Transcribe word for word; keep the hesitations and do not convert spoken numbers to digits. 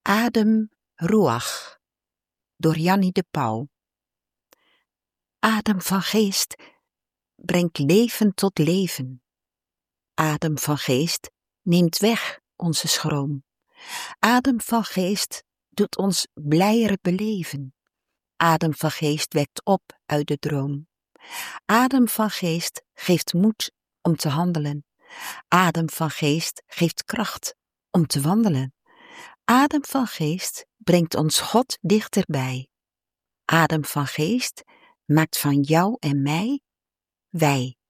Adem Ruach door Jannie de Pauw. Adem van geest brengt leven tot leven. Adem van geest neemt weg onze schroom. Adem van geest doet ons blijere beleven. Adem van geest wekt op uit de droom. Adem van geest geeft moed om te handelen. Adem van geest geeft kracht om te wandelen. Adem van geest brengt ons God dichterbij. Adem van geest maakt van jou en mij wij.